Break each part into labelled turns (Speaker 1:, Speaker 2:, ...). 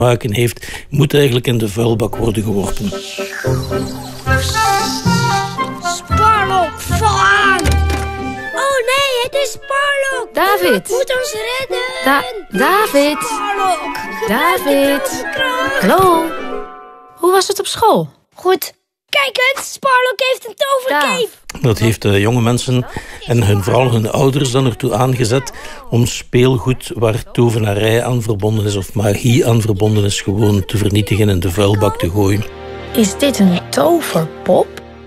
Speaker 1: maken heeft, moet eigenlijk in de vuilbak worden geworpen.
Speaker 2: Sparlock, val aan! Oh nee, het is Sparlock!
Speaker 3: David!
Speaker 2: Moet ons redden!
Speaker 3: David!
Speaker 2: Sparlock!
Speaker 3: David! Hallo? Hoe was het op school?
Speaker 2: Goed. Kijk eens, Sparlock heeft een tovercape.
Speaker 1: Dat heeft de jonge mensen en vooral hun ouders dan ertoe aangezet om speelgoed waar tovenarij aan verbonden is of magie aan verbonden is gewoon te vernietigen en in de vuilbak te gooien.
Speaker 3: Is dit een toverpop?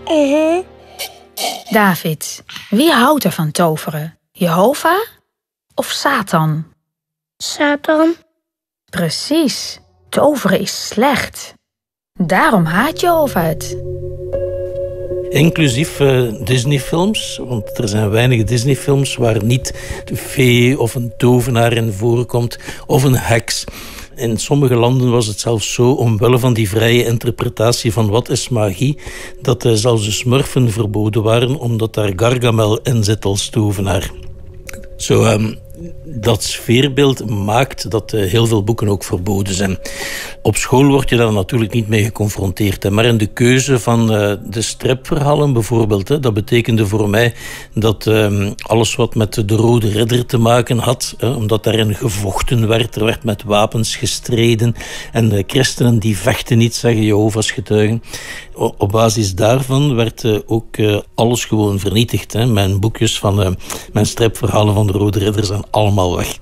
Speaker 3: David, wie houdt er van toveren? Jehovah of Satan?
Speaker 2: Satan?
Speaker 3: Precies. Toveren is slecht. Daarom haat Jehovah het.
Speaker 1: Inclusief Disney-films, want er zijn weinig Disney-films waar niet de fee of een tovenaar in voorkomt of een heks. In sommige landen was het zelfs zo, omwille van die vrije interpretatie van wat is magie, dat zelfs de smurfen verboden waren, omdat daar Gargamel in zit als tovenaar. Zo, dat sfeerbeeld maakt dat heel veel boeken ook verboden zijn. Op school word je daar natuurlijk niet mee geconfronteerd. Hè. Maar in de keuze van de stripverhalen bijvoorbeeld, dat betekende voor mij dat alles wat met de Rode Ridder te maken had, omdat daarin gevochten werd, er werd met wapens gestreden en de christenen die vechten niet, zeggen Jehovah's getuigen. Op basis daarvan werd ook alles gewoon vernietigd. Hè. Mijn boekjes van mijn stripverhalen van de Rode Ridder zijn allemaal weg.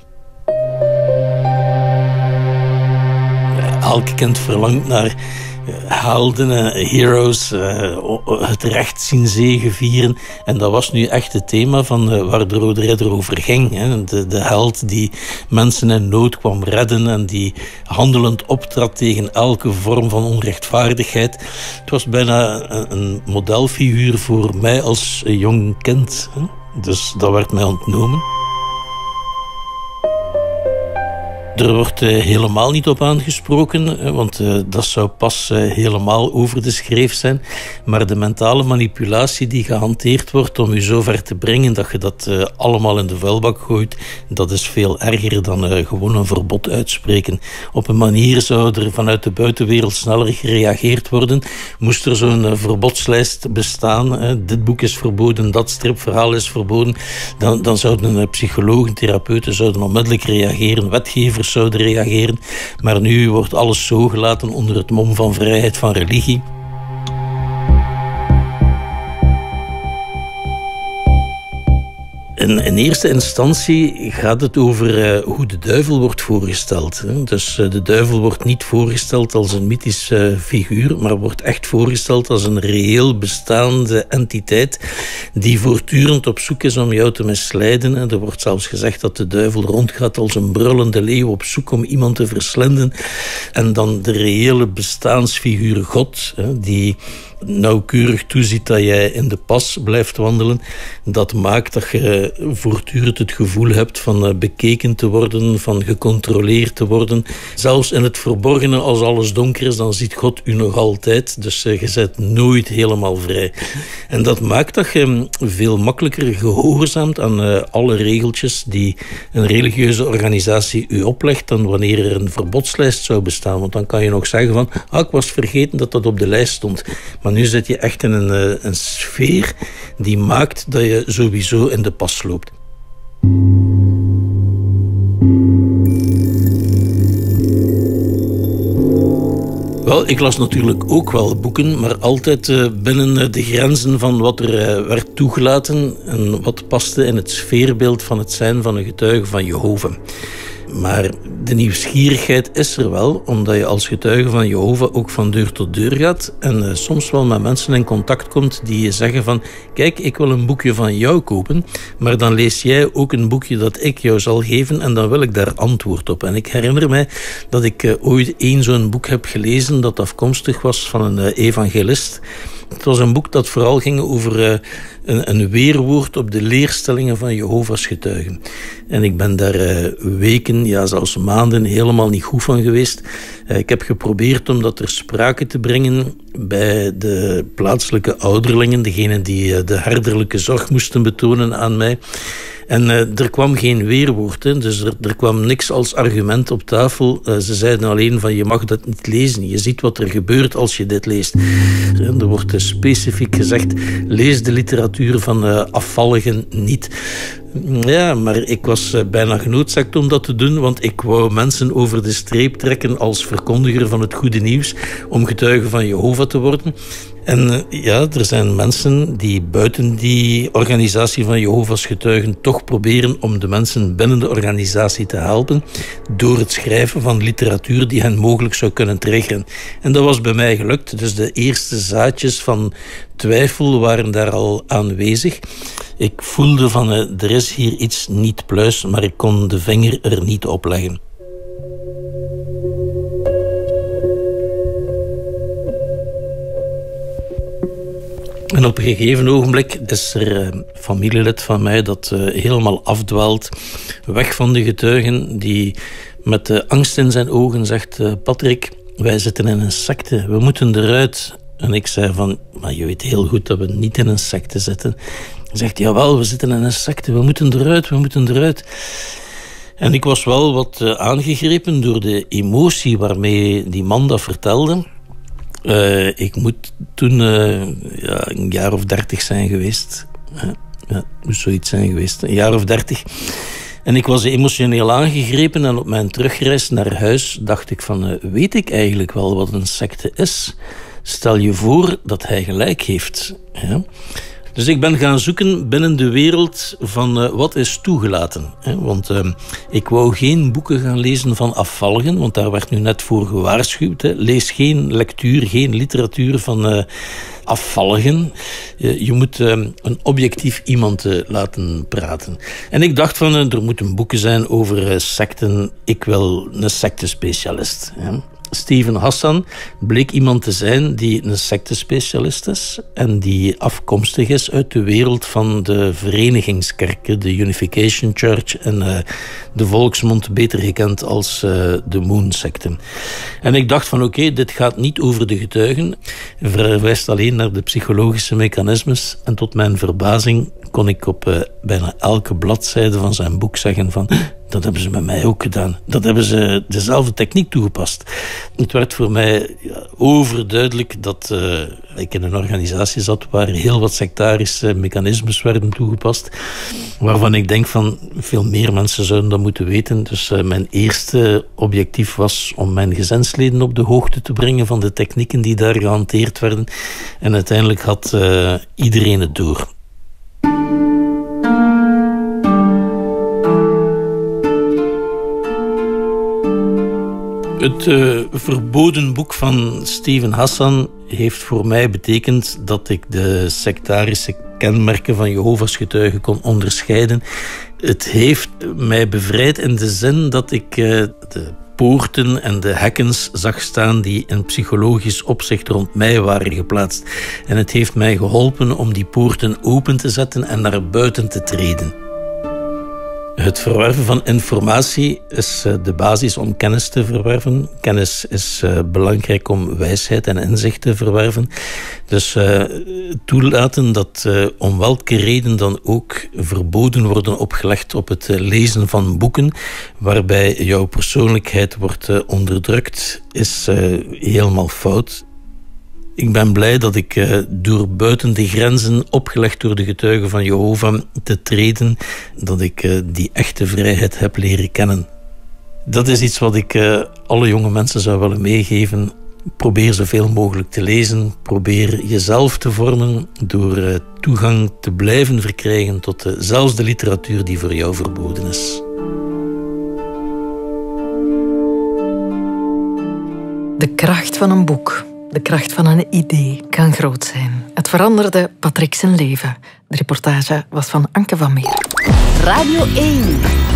Speaker 1: Elk kind verlangt naar helden, heroes, het recht zien zegevieren. En dat was nu echt het thema van waar de Rode Ridder over ging. Hè. De held die mensen in nood kwam redden en die handelend optrad tegen elke vorm van onrechtvaardigheid. Het was bijna een modelfiguur voor mij als jong kind. Hè. Dus dat werd mij ontnomen. Er wordt helemaal niet op aangesproken, want dat zou pas helemaal over de schreef zijn. Maar de mentale manipulatie die gehanteerd wordt om je zover te brengen dat je dat allemaal in de vuilbak gooit, dat is veel erger dan gewoon een verbod uitspreken. Op een manier zou er vanuit de buitenwereld sneller gereageerd worden. Moest er zo'n verbodslijst bestaan, dit boek is verboden, dat stripverhaal is verboden, dan zouden psychologen, therapeuten zouden onmiddellijk reageren, wetgevers zouden reageren. Maar nu wordt alles zo gelaten onder het mom van vrijheid van religie. In eerste instantie gaat het over hoe de duivel wordt voorgesteld. Dus de duivel wordt niet voorgesteld als een mythische figuur, maar wordt echt voorgesteld als een reëel bestaande entiteit die voortdurend op zoek is om jou te misleiden. En er wordt zelfs gezegd dat de duivel rondgaat als een brullende leeuw op zoek om iemand te verslinden. En dan de reële bestaansfiguur God, die nauwkeurig toeziet dat jij in de pas blijft wandelen. Dat maakt dat je voortdurend het gevoel hebt van bekeken te worden, van gecontroleerd te worden. Zelfs in het verborgene, als alles donker is, dan ziet God u nog altijd. Dus je bent nooit helemaal vrij. En dat maakt dat je veel makkelijker gehoorzaamt aan alle regeltjes die een religieuze organisatie u oplegt dan wanneer er een verbodslijst zou bestaan. Want dan kan je nog zeggen van, ik was vergeten dat dat op de lijst stond. Maar nu zit je echt in een sfeer die maakt dat je sowieso in de pas loopt. Wel, ik las natuurlijk ook wel boeken, maar altijd binnen de grenzen van wat er werd toegelaten en wat paste in het sfeerbeeld van het zijn van een getuige van Jehovah. Maar de nieuwsgierigheid is er wel, omdat je als getuige van Jehovah ook van deur tot deur gaat en soms wel met mensen in contact komt die je zeggen van, kijk, ik wil een boekje van jou kopen, maar dan lees jij ook een boekje dat ik jou zal geven en dan wil ik daar antwoord op. En ik herinner mij dat ik ooit zo'n boek heb gelezen dat afkomstig was van een evangelist. Het was een boek dat vooral ging over een weerwoord op de leerstellingen van Jehovah's getuigen. En ik ben daar weken, ja zelfs maanden helemaal niet goed van geweest. Ik heb geprobeerd om dat ter sprake te brengen bij de plaatselijke ouderlingen, degenen die de herderlijke zorg moesten betonen aan mij. En er kwam geen weerwoord, hè. Dus er kwam niks als argument op tafel. Ze zeiden alleen van, je mag dat niet lezen. Je ziet wat er gebeurt als je dit leest. Er wordt specifiek gezegd, lees de literatuur van afvalligen niet. Ja, maar ik was bijna genoodzaakt om dat te doen, want ik wou mensen over de streep trekken als verkondiger van het goede nieuws, om getuige van Jehovah te worden. En ja, er zijn mensen die buiten die organisatie van Jehovah's getuigen toch proberen om de mensen binnen de organisatie te helpen door het schrijven van literatuur die hen mogelijk zou kunnen triggeren. En dat was bij mij gelukt. Dus de eerste zaadjes van twijfel waren daar al aanwezig. Ik voelde van, er is hier iets niet pluis, maar ik kon de vinger er niet op leggen. En op een gegeven ogenblik is er een familielid van mij dat helemaal afdwaalt, weg van de getuigen, die met de angst in zijn ogen zegt, Patrick, wij zitten in een secte, we moeten eruit. En ik zei van, maar je weet heel goed dat we niet in een secte zitten. Hij zegt, jawel, we zitten in een secte, we moeten eruit. En ik was wel wat aangegrepen door de emotie waarmee die man dat vertelde. Ik moet toen een jaar of 30 zijn geweest. Ja, moest zoiets zijn geweest. Een jaar of 30. En ik was emotioneel aangegrepen en op mijn terugreis naar huis dacht ik van, weet ik eigenlijk wel wat een secte is? Stel je voor dat hij gelijk heeft. Ja. Dus ik ben gaan zoeken binnen de wereld van wat is toegelaten. Want ik wou geen boeken gaan lezen van afvalligen, want daar werd nu net voor gewaarschuwd. Lees geen lectuur, geen literatuur van afvalligen. Je moet een objectief iemand laten praten. En ik dacht van, er moeten boeken zijn over secten. Ik wil een sectespecialist. Steven Hassan bleek iemand te zijn die een sectespecialist is en die afkomstig is uit de wereld van de verenigingskerken, de Unification Church en de volksmond beter gekend als de Moon-secte. En ik dacht van oké, dit gaat niet over de getuigen, verwijst alleen naar de psychologische mechanismes en tot mijn verbazing kon ik op bijna elke bladzijde van zijn boek zeggen van, dat hebben ze met mij ook gedaan. Dat hebben ze dezelfde techniek toegepast. Het werd voor mij overduidelijk dat ik in een organisatie zat waar heel wat sectarische mechanismes werden toegepast, waarvan ik denk van, veel meer mensen zouden dat moeten weten. Dus mijn eerste objectief was om mijn gezinsleden op de hoogte te brengen van de technieken die daar gehanteerd werden. En uiteindelijk had iedereen het door. Het verboden boek van Steven Hassan heeft voor mij betekend dat ik de sectarische kenmerken van Jehovah's getuigen kon onderscheiden. Het heeft mij bevrijd in de zin dat ik de poorten en de hekkens zag staan die in psychologisch opzicht rond mij waren geplaatst. En het heeft mij geholpen om die poorten open te zetten en naar buiten te treden. Het verwerven van informatie is de basis om kennis te verwerven. Kennis is belangrijk om wijsheid en inzicht te verwerven. Dus toelaten dat om welke reden dan ook verboden worden opgelegd op het lezen van boeken, waarbij jouw persoonlijkheid wordt onderdrukt, is helemaal fout. Ik ben blij dat ik door buiten de grenzen opgelegd door de getuigen van Jehovah te treden, dat ik die echte vrijheid heb leren kennen. Dat is iets wat ik alle jonge mensen zou willen meegeven. Probeer zoveel mogelijk te lezen. Probeer jezelf te vormen door toegang te blijven verkrijgen tot zelfs de literatuur die voor jou verboden is.
Speaker 4: De kracht van een boek. De kracht van een idee kan groot zijn. Het veranderde Patrick zijn leven. De reportage was van Anke van Meer.
Speaker 5: Radio 1.